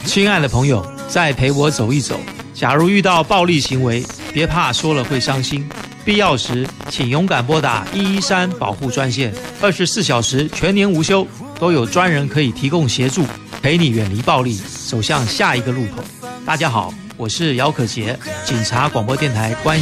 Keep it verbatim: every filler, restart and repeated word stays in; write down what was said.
亲爱的朋友，再陪我走一走。假如遇到暴力行为，别怕说了会伤心，必要时请勇敢拨打一一三保护专线，二十四小时全年无休，都有专人可以提供协助，陪你远离暴力，走向下一个路口。大家好，我是姚可杰，警察广播电台关